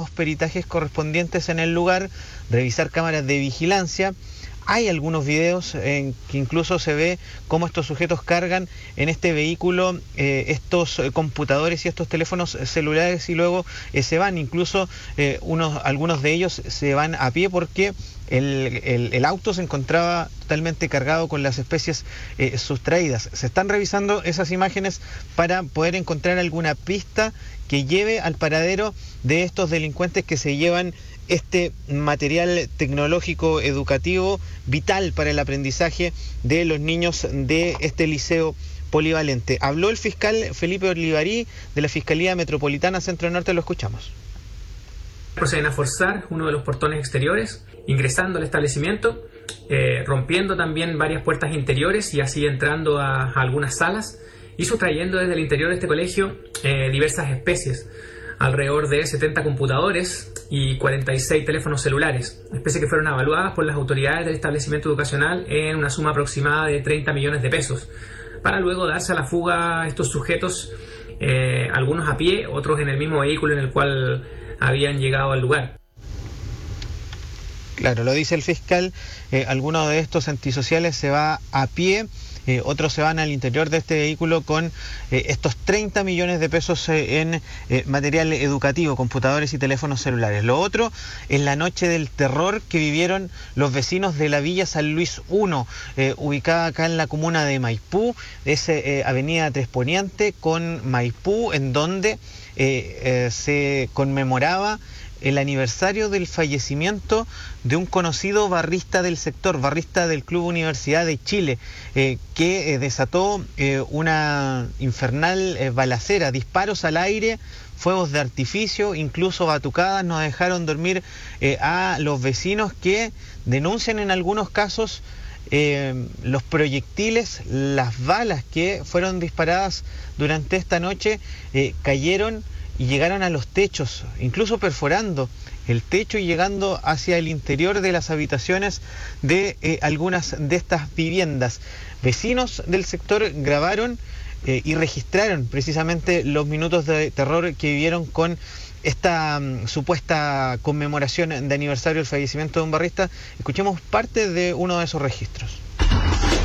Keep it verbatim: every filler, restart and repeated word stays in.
los peritajes correspondientes en el lugar, revisar cámaras de vigilancia. Hay algunos videos en que incluso se ve cómo estos sujetos cargan en este vehículo eh, estos computadores y estos teléfonos celulares y luego eh, se van. Incluso eh, unos, algunos de ellos se van a pie porque el, el, el auto se encontraba totalmente cargado con las especies eh, sustraídas. Se están revisando esas imágenes para poder encontrar alguna pista que lleve al paradero de estos delincuentes que se llevan este material tecnológico educativo vital para el aprendizaje de los niños de este liceo polivalente. Habló el fiscal Felipe Olivarí de la Fiscalía Metropolitana Centro Norte, lo escuchamos. Proceden a forzar uno de los portones exteriores, ingresando al establecimiento, eh, rompiendo también varias puertas interiores y así entrando a, a algunas salas y sustrayendo desde el interior de este colegio eh, diversas especies. Alrededor de setenta computadores y cuarenta y seis teléfonos celulares, especies que fueron evaluadas por las autoridades del establecimiento educacional en una suma aproximada de treinta millones de pesos, para luego darse a la fuga a estos sujetos, eh, algunos a pie, otros en el mismo vehículo en el cual habían llegado al lugar. Claro, lo dice el fiscal, eh, alguno de estos antisociales se va a pie. Eh, otros se van al interior de este vehículo con eh, estos treinta millones de pesos eh, en eh, material educativo, computadores y teléfonos celulares. Lo otro es la noche del terror que vivieron los vecinos de la Villa San Luis uno, eh, ubicada acá en la comuna de Maipú, es eh, avenida Tres Poniente con Maipú, en donde eh, eh, se conmemoraba el aniversario del fallecimiento de un conocido barrista del sector, barrista del Club Universidad de Chile, eh, que eh, desató eh, una infernal eh, balacera, disparos al aire, fuegos de artificio, incluso batucadas, no dejaron dormir eh, a los vecinos que denuncian en algunos casos eh, los proyectiles, las balas que fueron disparadas durante esta noche eh, cayeron y llegaron a los techos, incluso perforando el techo y llegando hacia el interior de las habitaciones de eh, algunas de estas viviendas. Vecinos del sector grabaron eh, y registraron precisamente los minutos de terror que vivieron con esta um, supuesta conmemoración de aniversario del fallecimiento de un barrista. Escuchemos parte de uno de esos registros.